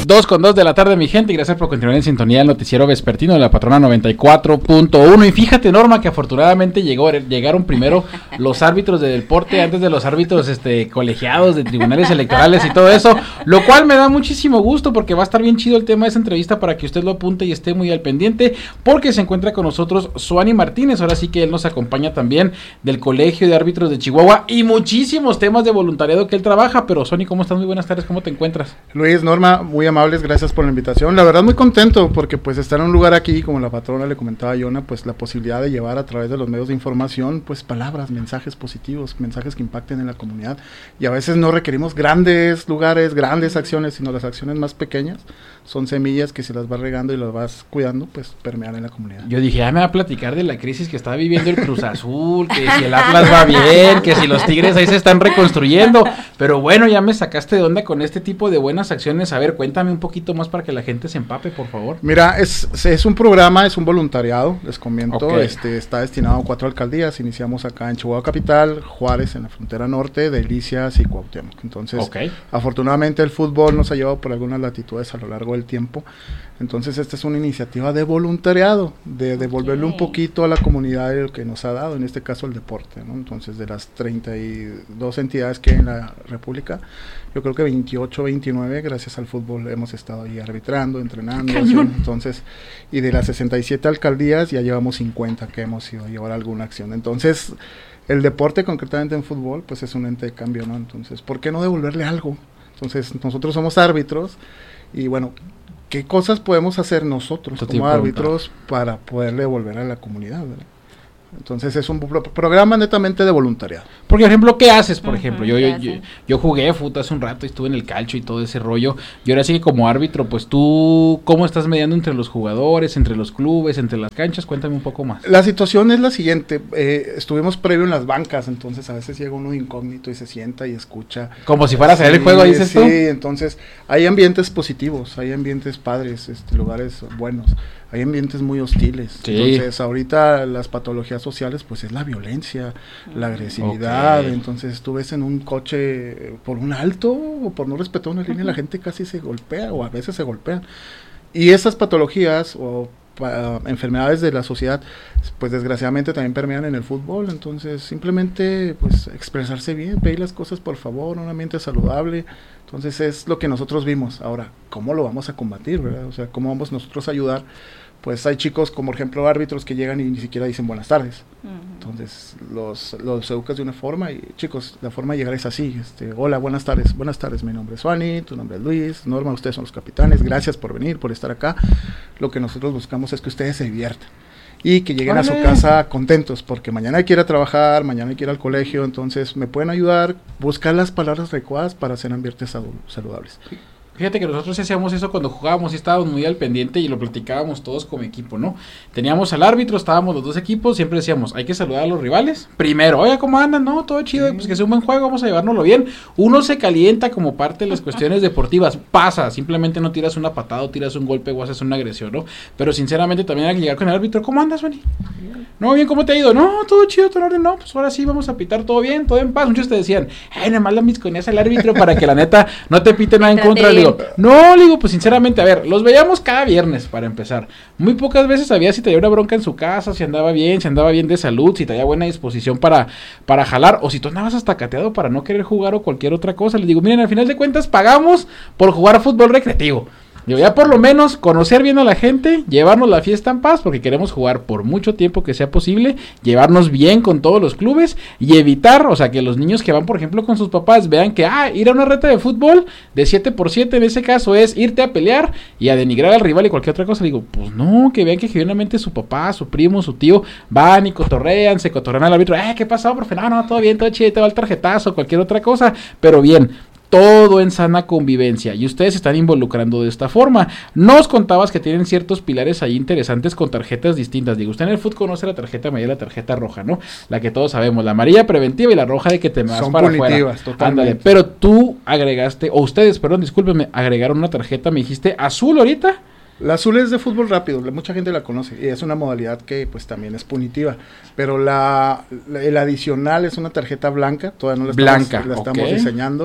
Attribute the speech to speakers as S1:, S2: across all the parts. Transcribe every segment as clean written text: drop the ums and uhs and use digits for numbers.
S1: 2:02 de la tarde, mi gente, y gracias por continuar en sintonía del noticiero vespertino de la Patrona 94.1. Y fíjate, Norma, que afortunadamente llegaron primero los árbitros de deporte antes de los árbitros colegiados de tribunales electorales y todo eso, lo cual me da muchísimo gusto porque va a estar bien chido el tema de esa entrevista para que usted lo apunte y esté muy al pendiente, porque se encuentra con nosotros Suani Martínez. Ahora sí que él nos acompaña también del Colegio de Árbitros de Chihuahua y muchísimos temas de voluntariado que él trabaja. Pero Suani, ¿cómo estás? Muy buenas tardes, ¿cómo te encuentras?
S2: Luis, Norma, muy amables, gracias por la invitación. La verdad muy contento porque pues estar en un lugar aquí, como la patrona le comentaba a Yona, pues la posibilidad de llevar a través de los medios de información pues palabras, mensajes positivos, mensajes que impacten en la comunidad. Y a veces no requerimos grandes lugares, grandes acciones, sino las acciones más pequeñas son semillas que si las vas regando y las vas cuidando, pues permean en la comunidad.
S1: Yo dije, me va a platicar de la crisis que está viviendo el Cruz Azul, que si el Atlas va bien, que si los Tigres ahí se están reconstruyendo, pero bueno, ya me sacaste de onda con este tipo de buenas acciones. A ver, cuéntame un poquito más para que la gente se empape, por favor.
S2: Mira, es un programa, es un voluntariado, les comento,
S1: Okay.
S2: Está destinado a 4 alcaldías. Iniciamos acá en Chihuahua Capital, Juárez en la frontera norte, Delicias y Cuauhtémoc. Entonces, afortunadamente el fútbol nos ha llevado por algunas latitudes a lo largo del tiempo. Entonces, esta es una iniciativa de voluntariado, de devolverle un poquito a la comunidad de lo que nos ha dado, en este caso el deporte, ¿no? Entonces, de las 32 entidades que hay en la República, yo creo que 28, 29, gracias al fútbol hemos estado ahí arbitrando, entrenando. Entonces, y de las 67 alcaldías ya llevamos 50 que hemos ido a llevar alguna acción. Entonces, el deporte concretamente en fútbol, pues es un ente de cambio, ¿no? Entonces, ¿por qué no devolverle algo? Entonces, nosotros somos árbitros y bueno, ¿qué cosas podemos hacer nosotros como árbitros para poderle devolver a la comunidad, ¿verdad? Entonces es un programa netamente de voluntariado.
S1: Porque, por ejemplo, ¿qué haces? Por ejemplo, yo jugué fútbol hace un rato y estuve en el calcio y todo ese rollo. Y ahora sí que como árbitro, pues tú, ¿cómo estás mediando entre los jugadores, entre los clubes, entre las canchas? Cuéntame un poco más.
S2: La situación es la siguiente, estuvimos previo en las bancas, entonces a veces llega uno incógnito y se sienta y escucha.
S1: Como si fuera a hacer el juego, dices tú.
S2: Sí, entonces hay ambientes positivos, hay ambientes padres, lugares buenos. Hay ambientes muy hostiles. Sí. Entonces, ahorita las patologías sociales, pues es la violencia, la agresividad. Okay. Entonces, tú ves en un coche por un alto o por no respetar una línea, la gente casi se golpea o a veces se golpean. Y esas patologías o enfermedades de la sociedad, pues desgraciadamente también permean en el fútbol. Entonces, simplemente, pues expresarse bien, pedir las cosas por favor, un ambiente saludable. Entonces es lo que nosotros vimos. Ahora, ¿cómo lo vamos a combatir, verdad? O sea, ¿cómo vamos nosotros a ayudar? Pues hay chicos, como por ejemplo árbitros, que llegan y ni siquiera dicen buenas tardes. Entonces los educas de una forma y chicos, la forma de llegar es así. Hola, buenas tardes, mi nombre es Suani, tu nombre es Luis, Norma, ustedes son los capitanes, gracias por venir, por estar acá. Lo que nosotros buscamos es que ustedes se diviertan y que lleguen a su casa contentos, porque mañana hay que ir a trabajar, mañana hay que ir al colegio. Entonces me pueden ayudar, buscar las palabras adecuadas para hacer ambientes saludables.
S1: Fíjate que nosotros hacíamos eso cuando jugábamos y estábamos muy al pendiente y lo platicábamos todos como equipo, ¿no? Teníamos al árbitro, estábamos los dos equipos, siempre decíamos, hay que saludar a los rivales. Primero, oye, ¿cómo andan? No, todo chido, pues que sea un buen juego, vamos a llevárnoslo bien. Uno se calienta como parte de las cuestiones deportivas, pasa, simplemente no tiras una patada o tiras un golpe o haces una agresión, ¿no? Pero sinceramente también hay que llegar con el árbitro, ¿cómo andas, Suani? No, bien, ¿cómo te ha ido? No, todo chido, todo en orden, no, pues ahora sí vamos a pitar todo bien, todo en paz. Muchos te decían, nada más la misconeas al árbitro para que la neta no te pite nada en contra. Le digo, pues sinceramente, a ver, los veíamos cada viernes para empezar. Muy pocas veces sabía si traía una bronca en su casa, si andaba bien de salud, si traía buena disposición para jalar, o si tú andabas hasta cateado para no querer jugar o cualquier otra cosa. Les digo, miren, al final de cuentas pagamos por jugar a fútbol recreativo. Digo, ya por lo menos conocer bien a la gente, llevarnos la fiesta en paz, porque queremos jugar por mucho tiempo que sea posible, llevarnos bien con todos los clubes y evitar, o sea, que los niños que van, por ejemplo, con sus papás vean que, ir a una reta de fútbol de 7x7 en ese caso es irte a pelear y a denigrar al rival y cualquier otra cosa. Digo, pues no, que vean que genuinamente su papá, su primo, su tío van y se cotorrean al árbitro, ¿qué pasó, profe? No, todo bien, todo chido, te va el tarjetazo, cualquier otra cosa, pero bien. Todo en sana convivencia y ustedes se están involucrando de esta forma. Nos contabas que tienen ciertos pilares ahí interesantes con tarjetas distintas. Digo, usted en el fútbol conoce la tarjeta amarilla y la tarjeta roja, ¿no? La que todos sabemos, la amarilla preventiva y la roja de que te vas para afuera.
S2: Totalmente.
S1: Ándale, pero tú agregaste, o ustedes, perdón, discúlpenme, agregaron una tarjeta, me dijiste, azul ahorita.
S2: La azul es de fútbol rápido, mucha gente la conoce y es una modalidad que pues también es punitiva, pero el adicional es una tarjeta blanca, todavía no la estamos diseñando.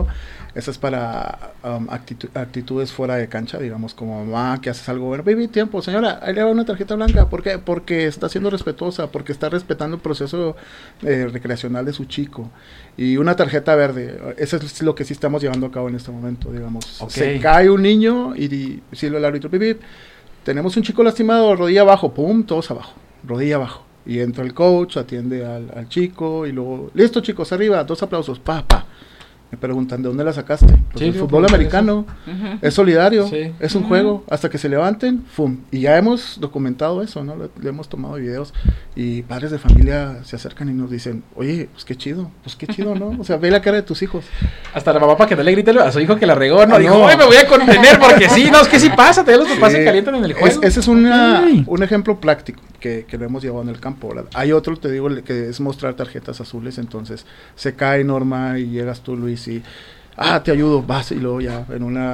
S2: Esa es para actitudes fuera de cancha, digamos, como mamá, que haces algo, bueno, baby, tiempo, señora, ahí le va una tarjeta blanca. ¿Por qué? Porque está siendo respetuosa, porque está respetando el proceso recreacional de su chico. Y una tarjeta verde, eso es lo que sí estamos llevando a cabo en este momento, digamos. Se cae un niño y decirle al árbitro, baby, tenemos un chico lastimado, rodilla abajo, pum, todos abajo, rodilla abajo. Y entra el coach, atiende al chico y luego, listo chicos, arriba, 2 aplausos, pa. Me preguntan, ¿de dónde la sacaste? Pues el fútbol americano, es solidario, es un juego, hasta que se levanten, ¡fum! Y ya hemos documentado eso, ¿no? Le hemos tomado videos y padres de familia se acercan y nos dicen, oye, pues qué chido, ¿no? O sea, ve la cara de tus hijos.
S1: Hasta la mamá para que no le grite a su hijo que la regó, ¿no? Dijo, oye, me voy a contener porque sí, no, es que sí pasa, los papás se calientan en el juego.
S2: Ese es un ejemplo práctico que lo hemos llevado en el campo, ¿verdad? Hay otro, te digo, que es mostrar tarjetas azules, entonces se cae Norma y llegas tú, Luis, y te ayudo, vas, y luego ya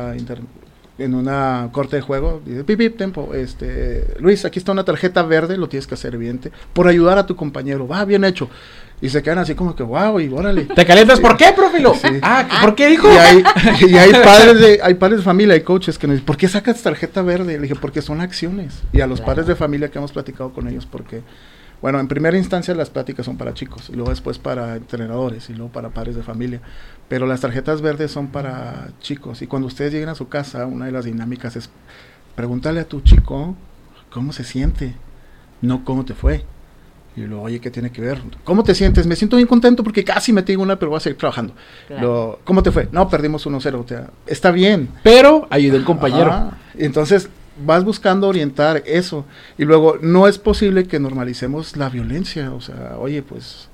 S2: en una corte de juego, dice, pip, tempo, Luis, aquí está una tarjeta verde, lo tienes que hacer evidente, por ayudar a tu compañero, va, bien hecho, y se quedan así como que, wow, y órale.
S1: ¿Te calientas? ¿Por qué, profilo? Sí. ¿Por qué dijo?
S2: Y hay padres de familia, hay coaches que nos dicen, ¿por qué sacas tarjeta verde? Le dije, porque son acciones, y a los padres de familia que hemos platicado con ellos, porque bueno, en primera instancia las pláticas son para chicos, y luego después para entrenadores, y luego para padres de familia, pero las tarjetas verdes son para chicos, y cuando ustedes lleguen a su casa, una de las dinámicas es pregúntale a tu chico cómo se siente, no cómo te fue, y luego, oye, ¿qué tiene que ver? ¿Cómo te sientes? Me siento bien contento porque casi metí una, pero voy a seguir trabajando. Claro. ¿Cómo te fue? No, perdimos 1-0, o sea, está bien.
S1: Pero ayudé al compañero.
S2: Entonces vas buscando orientar eso, y luego no es posible que normalicemos la violencia, o sea, oye, pues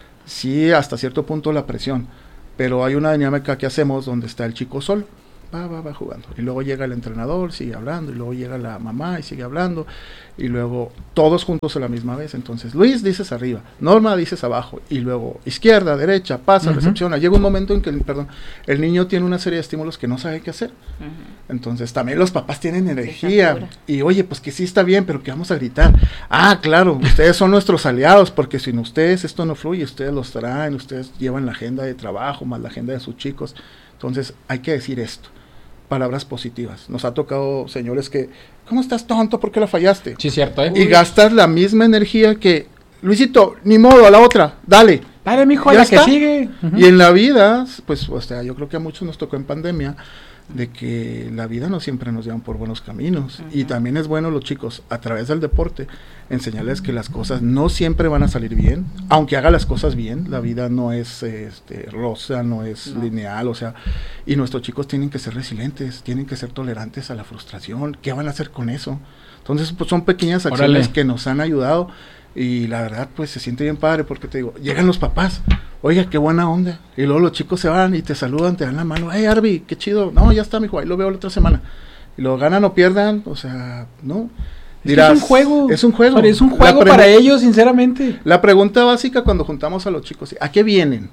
S2: sí, hasta cierto punto la presión, pero hay una dinámica que hacemos donde está el chico solo, va jugando, y luego llega el entrenador, sigue hablando, y luego llega la mamá y sigue hablando, y luego todos juntos a la misma vez. Entonces Luis dices arriba, Norma dices abajo, y luego izquierda, derecha, pasa, recepciona. Llega un momento en que el niño tiene una serie de estímulos que no sabe qué hacer. Entonces también los papás tienen energía, y oye, pues que sí está bien, pero que vamos a gritar. Claro, ustedes son nuestros aliados, porque sin ustedes esto no fluye, ustedes los traen, ustedes llevan la agenda de trabajo más la agenda de sus chicos. Entonces hay que decir esto, palabras positivas. Nos ha tocado señores que, ¿cómo estás, tonto? ¿Por qué la fallaste?
S1: Sí, cierto, ¿eh?
S2: Y gastas la misma energía que, Luisito, ni modo, a la otra, dale,
S1: mijo, la que sigue.
S2: Y en la vida, pues, o sea, yo creo que a muchos nos tocó en pandemia, de que la vida no siempre nos llevan por buenos caminos, y también es bueno los chicos, a través del deporte, enseñarles que las cosas no siempre van a salir bien, aunque haga las cosas bien, la vida no es rosa, no es lineal, o sea, y nuestros chicos tienen que ser resilientes, tienen que ser tolerantes a la frustración. ¿Qué van a hacer con eso? Entonces, pues son pequeñas acciones que nos han ayudado, y la verdad, pues se siente bien padre, porque te digo, llegan los papás, oiga, qué buena onda, y luego los chicos se van y te saludan, te dan la mano, hey Arby, qué chido, no, ya está, mijo, ahí lo veo la otra semana, y lo ganan o pierdan, o sea, no, dirás,
S1: es un juego,
S2: es un juego
S1: para ellos, sinceramente.
S2: La pregunta básica cuando juntamos a los chicos, ¿a qué vienen?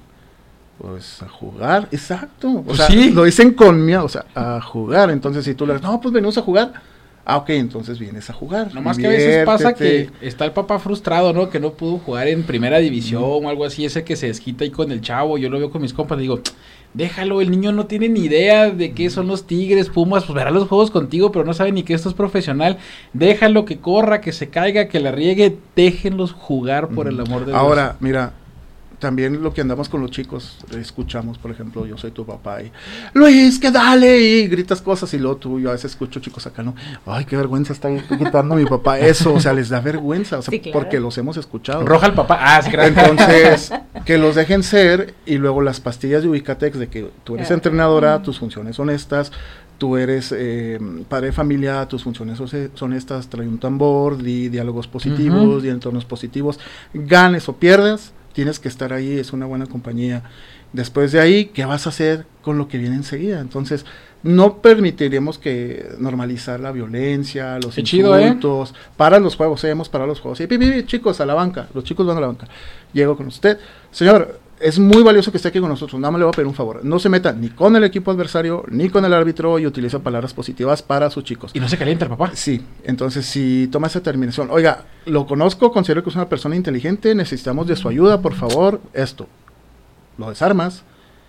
S2: Pues a jugar, exacto, o sea, lo dicen con miedo, o sea, a jugar. Entonces si tú le dices, no, pues venimos a jugar, ok, entonces vienes a jugar.
S1: Nomás que a veces pasa que está el papá frustrado, ¿no? Que no pudo jugar en primera división o algo así, ese que se desquita ahí con el chavo. Yo lo veo con mis compas, digo, déjalo, el niño no tiene ni idea de qué son los Tigres, Pumas, pues verá los juegos contigo, pero no sabe ni que esto es profesional. Déjalo que corra, que se caiga, que la riegue, déjenlos jugar por el amor de Dios.
S2: Ahora, mira, también lo que andamos con los chicos, escuchamos, por ejemplo, yo soy tu papá y Luis, que dale, y gritas cosas, y luego yo a veces escucho chicos acá, no, ay, qué vergüenza está gritando mi papá, eso, o sea, les da vergüenza, o sea, claro, porque los hemos escuchado.
S1: Roja el papá, sí, claro.
S2: Entonces, que los dejen ser, y luego las pastillas de Ubicatex, de que tú eres entrenadora, tus funciones son estas, tú eres padre de familia, tus funciones son estas, trae un tambor, di diálogos positivos, di entornos positivos, ganes o pierdas, tienes que estar ahí, es una buena compañía. Después de ahí, ¿qué vas a hacer con lo que viene enseguida? Entonces, no permitiremos que normalizar la violencia, los insultos, para los juegos, hemos parado los juegos. Y chicos, a la banca, los chicos van a la banca. Llego con usted, señor, es muy valioso que esté aquí con nosotros, nada más le voy a pedir un favor, no se meta ni con el equipo adversario, ni con el árbitro, y utiliza palabras positivas para sus chicos.
S1: ¿Y no se calienta el papá?
S2: Sí, entonces si toma esa determinación, oiga, lo conozco, considero que es una persona inteligente, necesitamos de su ayuda, por favor, esto, lo desarmas,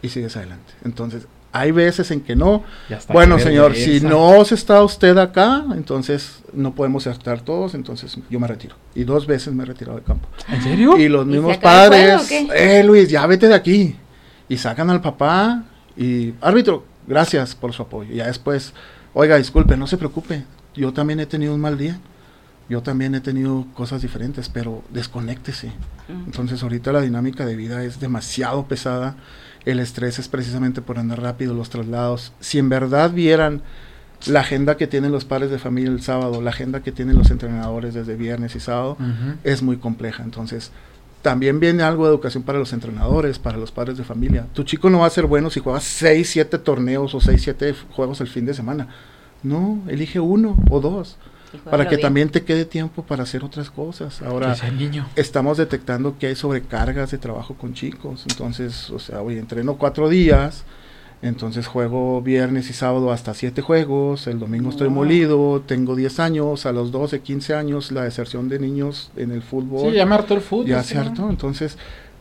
S2: y sigues adelante. Entonces, hay veces en que no.
S1: Bueno,
S2: señor, si no está usted acá, entonces no podemos estar todos, entonces yo me retiro. Y 2 veces me he retirado del campo.
S1: ¿En serio?
S2: Y los mismos padres, Luis, ya vete de aquí. Y sacan al papá y, árbitro, gracias por su apoyo. Y ya después, oiga, disculpe, no se preocupe, yo también he tenido un mal día. Yo también he tenido cosas diferentes, pero desconéctese. Entonces ahorita la dinámica de vida es demasiado pesada. El estrés es precisamente por andar rápido, los traslados. Si en verdad vieran la agenda que tienen los padres de familia el sábado, la agenda que tienen los entrenadores desde viernes y sábado, es muy compleja. Entonces, también viene algo de educación para los entrenadores, para los padres de familia. Tu chico no va a ser bueno si juegas 6, 7 torneos o 6, 7 juegos el fin de semana. No, elige 1 o 2. Para que también te quede tiempo para hacer otras cosas. Ahora estamos detectando que hay sobrecargas de trabajo con chicos. Entonces, o sea, hoy entreno 4 días, entonces juego viernes y sábado hasta 7 juegos, el domingo estoy molido, tengo 10 años, a los 12, 15 años la deserción de niños en el fútbol.
S1: Sí, ya me hartó el fútbol.
S2: Ya se hartó, entonces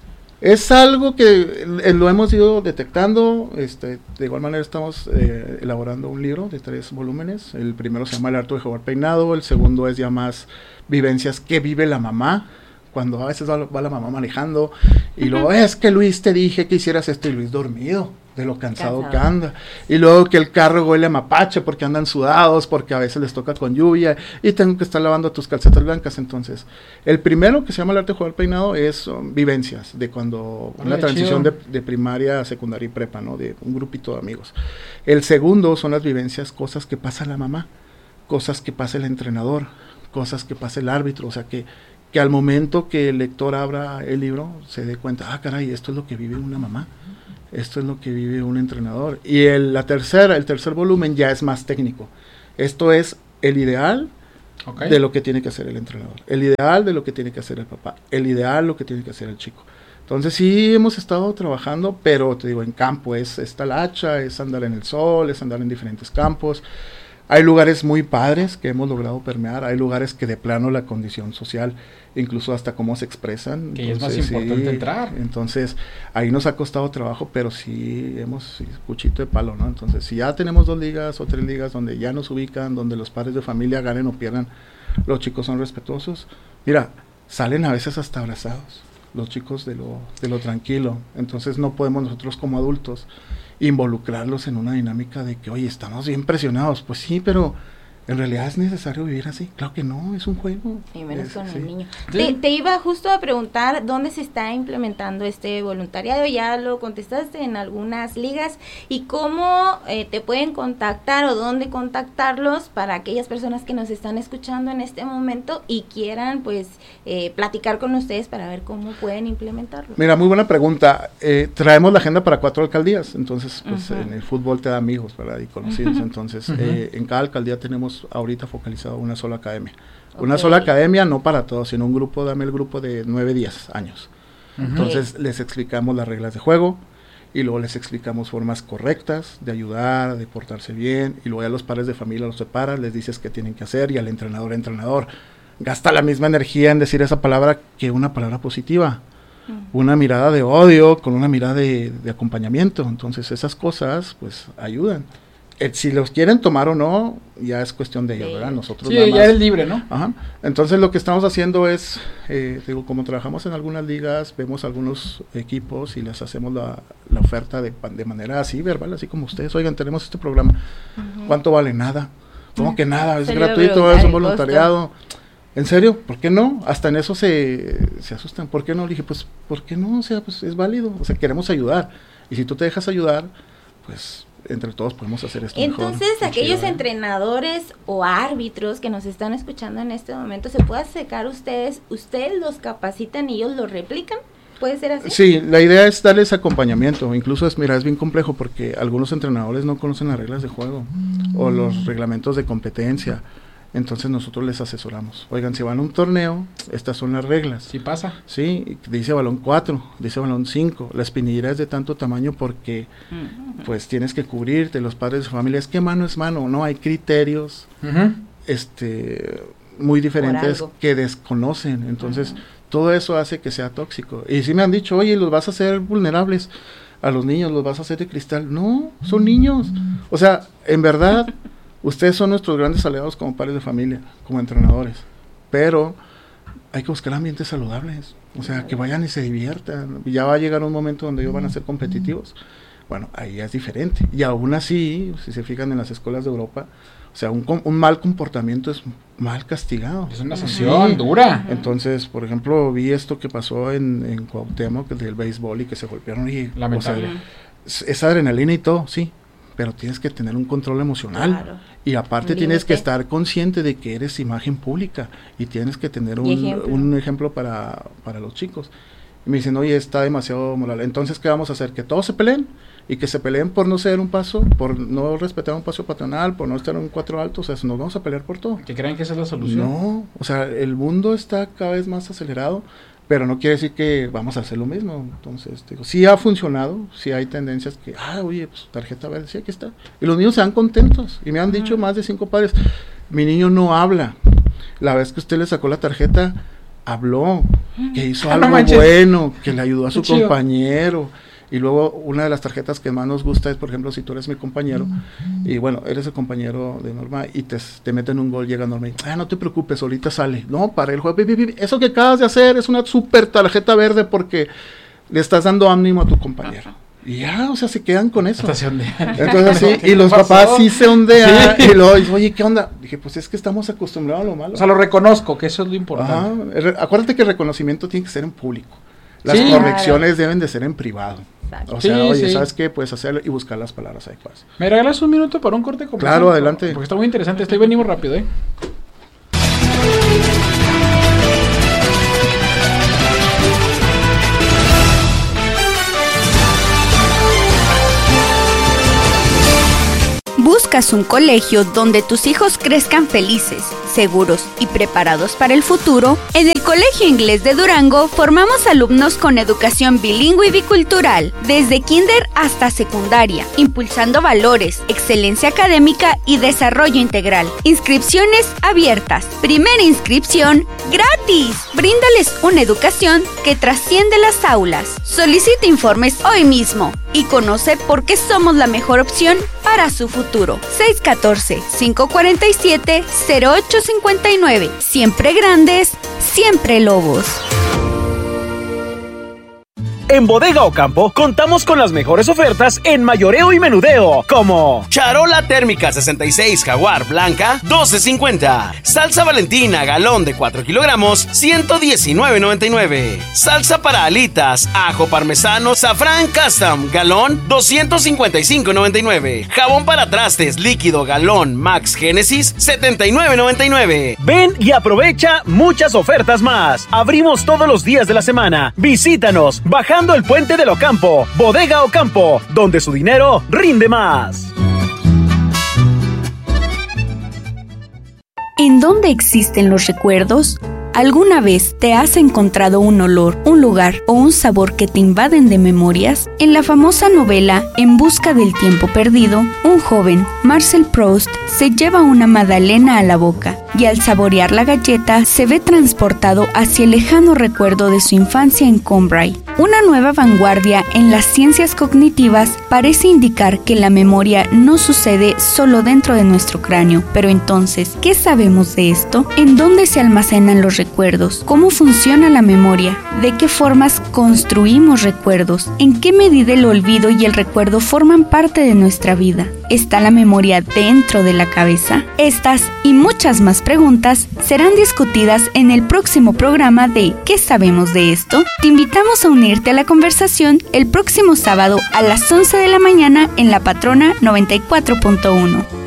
S2: es algo que lo hemos ido detectando. De igual manera estamos elaborando un libro de 3 volúmenes. El primero se llama El arte de jugar peinado, el segundo es ya más vivencias que vive la mamá, cuando a veces va la mamá manejando, y luego es que Luis te dije que hicieras esto, y Luis dormido, de lo cansado que anda, y luego que el carro huele a mapache porque andan sudados, porque a veces les toca con lluvia, y tengo que estar lavando tus calcetas blancas. Entonces, el primero, que se llama El arte de jugar peinado, es vivencias, de cuando, una transición de primaria, secundaria y prepa, ¿no? De un grupito de amigos. El segundo son las vivencias, cosas que pasa la mamá, cosas que pasa el entrenador, cosas que pasa el árbitro, o sea que al momento que el lector abra el libro, se dé cuenta, caray, esto es lo que vive una mamá. Esto es lo que vive un entrenador. Y el tercer volumen ya es más técnico. Esto es el ideal de lo que tiene que hacer el entrenador. El ideal de lo que tiene que hacer el papá. El ideal de lo que tiene que hacer el chico. Entonces sí hemos estado trabajando, pero te digo, en campo es talacha, es andar en el sol, es andar en diferentes campos. Hay lugares muy padres que hemos logrado permear, hay lugares que de plano la condición social, incluso hasta cómo se expresan.
S1: Que entonces, es más importante entrar.
S2: Entonces, ahí nos ha costado trabajo, pero sí hemos cuchito de palo, ¿no? Entonces, si ya tenemos 2 ligas o 3 ligas donde ya nos ubican, donde los padres de familia ganen o pierdan, los chicos son respetuosos. Mira, salen a veces hasta abrazados, los chicos de lo tranquilo. Entonces, no podemos nosotros como adultos involucrarlos en una dinámica de que, oye, estamos bien presionados. Pues sí, pero ¿en realidad es necesario vivir así? Claro que no, es un juego.
S3: Y menos con el niño. Te iba justo a preguntar dónde se está implementando este voluntariado. Ya lo contestaste, en algunas ligas. ¿Y cómo te pueden contactar o dónde contactarlos para aquellas personas que nos están escuchando en este momento y quieran pues platicar con ustedes para ver cómo pueden implementarlo?
S2: Mira, muy buena pregunta. Traemos la agenda para 4 alcaldías. Entonces, pues en el fútbol te da amigos, ¿verdad? Y conocidos. Entonces, en cada alcaldía tenemos ahorita focalizado una sola academia. Una sola academia, no para todos, sino un grupo, dame el grupo de 9, 10 años. Entonces les explicamos las reglas de juego y luego les explicamos formas correctas de ayudar, de portarse bien, y luego ya los padres de familia los separas, les dices qué tienen que hacer, y al entrenador gasta la misma energía en decir esa palabra que una palabra positiva. Una mirada de odio con una mirada de acompañamiento. Entonces esas cosas pues ayudan. Si los quieren tomar o no, ya es cuestión de ellos, ¿verdad? Nosotros
S1: sí, ya eres libre, ¿no?
S2: Ajá. Entonces lo que estamos haciendo es, digo, como trabajamos en algunas ligas, vemos algunos equipos y les hacemos la oferta de manera así, verbal, así como ustedes, oigan, tenemos este programa, ¿cuánto vale? Nada. ¿Cómo que nada? Es gratuito, es un voluntariado. ¿En serio? ¿Por qué no? Hasta en eso se asustan. ¿Por qué no? Le dije, pues, ¿por qué no? O sea, pues es válido, o sea, queremos ayudar. Y si tú te dejas ayudar, pues entre todos podemos hacer esto
S3: entonces mejor, aquellos entrenadores o árbitros que nos están escuchando en este momento, se puede acercar ustedes los capacitan y ellos lo replican. ¿Puede ser así?
S2: Sí, la idea es darles acompañamiento. Incluso es bien complejo porque algunos entrenadores no conocen las reglas de juego o los reglamentos de competencia. Entonces nosotros les asesoramos. Oigan, si van a un torneo, estas son las reglas.
S1: ¿Sí pasa?
S2: Sí, dice balón 4, dice balón 5. La espinillera es de tanto tamaño porque pues tienes que cubrirte. Los padres de familia, es que mano es mano. No, hay criterios muy diferentes que desconocen. Entonces todo eso hace que sea tóxico. Y sí me han dicho, oye, los vas a hacer vulnerables. a los niños los vas a hacer de cristal. No, son niños. O sea, en verdad, ustedes son nuestros grandes aliados como padres de familia, como entrenadores. Pero hay que buscar ambientes saludables. O sea, que vayan y se diviertan. Y ya va a llegar un momento donde ellos van a ser competitivos. Bueno, ahí es diferente. Y aún así, si se fijan en las escuelas de Europa, o sea, un mal comportamiento es mal castigado.
S1: Es una sanción dura.
S2: Entonces, por ejemplo, vi esto que pasó en Cuauhtémoc, del béisbol, y que se golpearon. Y,
S1: lamentable.
S2: O sea, es adrenalina y todo, sí, pero tienes que tener un control emocional. Claro. Y aparte tienes que estar consciente de que eres imagen pública y tienes que tener un ejemplo para los chicos. Y me dicen, oye, está demasiado moral. Entonces, ¿qué vamos a hacer? ¿Que todos se peleen? Y que se peleen por no ser un paso, por no respetar un paso patronal, por no estar en un 4 alto. O sea, nos vamos a pelear por todo.
S1: ¿Que creen que esa es la solución?
S2: No, o sea, el mundo está cada vez más acelerado, pero no quiere decir que vamos a hacer lo mismo. Entonces, digo, sí ha funcionado, sí hay tendencias que, oye, pues tarjeta verde, sí, aquí está. Y los niños se dan contentos. Y me han dicho más de 5 padres, mi niño no habla. La vez que usted le sacó la tarjeta, habló, que hizo algo bueno, que le ayudó a su compañero. Y luego una de las tarjetas que más nos gusta es, por ejemplo, si tú eres mi compañero, y bueno, eres el compañero de Norma, y te meten un gol, llega Norma y no te preocupes, ahorita sale. No, para el juego, eso que acabas de hacer es una súper tarjeta verde porque le estás dando ánimo a tu compañero. Y ya, o sea, se quedan con eso. Entonces así, y los papás sí se ondean, y luego dicen, oye, ¿qué onda? Dije, pues es que estamos acostumbrados a lo malo.
S1: O sea, lo reconozco, que eso es lo importante.
S2: Acuérdate que el reconocimiento tiene que ser en público. Las correcciones deben de ser en privado. O sea, oye, ¿sabes qué? Puedes hacerlo y buscar las palabras adecuadas.
S1: ¿Me regalas un minuto para un corte comercial?
S2: Claro, adelante.
S1: Porque está muy interesante. Venimos rápido,
S4: ¿Buscas un colegio donde tus hijos crezcan felices, seguros y preparados para el futuro? En el Colegio Inglés de Durango formamos alumnos con educación bilingüe y bicultural, desde kinder hasta secundaria, impulsando valores, excelencia académica y desarrollo integral. Inscripciones abiertas. Primera inscripción gratis. Bríndales una educación que trasciende las aulas. Solicita informes hoy mismo y conoce por qué somos la mejor opción para su futuro. 614-547-0859. Siempre grandes, siempre lobos.
S5: En Bodega Ocampo contamos con las mejores ofertas en mayoreo y menudeo, como charola térmica 66 Jaguar blanca, $12.50. Salsa Valentina galón de 4 kilogramos, $119.99. Salsa para alitas, ajo parmesano, safrán custom galón, $255.99. Jabón para trastes líquido galón Max Génesis, $79.99. Ven y aprovecha muchas ofertas más. Abrimos todos los días de la semana. Visítanos, bajando el puente del Ocampo. Bodega Ocampo, donde su dinero rinde más.
S4: ¿En dónde existen los recuerdos? ¿Alguna vez te has encontrado un olor, un lugar o un sabor que te invaden de memorias? En la famosa novela En busca del tiempo perdido, un joven, Marcel Proust, se lleva una magdalena a la boca y al saborear la galleta se ve transportado hacia el lejano recuerdo de su infancia en Combray. Una nueva vanguardia en las ciencias cognitivas parece indicar que la memoria no sucede solo dentro de nuestro cráneo. Pero entonces, ¿qué sabemos de esto? ¿En dónde se almacenan los recuerdos? ¿Cómo funciona la memoria? ¿De qué formas construimos recuerdos? ¿En qué medida el olvido y el recuerdo forman parte de nuestra vida? ¿Está la memoria dentro de la cabeza? Estas y muchas más preguntas serán discutidas en el próximo programa de ¿Qué sabemos de esto? Te invitamos a unirte a la conversación el próximo sábado a las 11 de la mañana en La Patrona 94.1.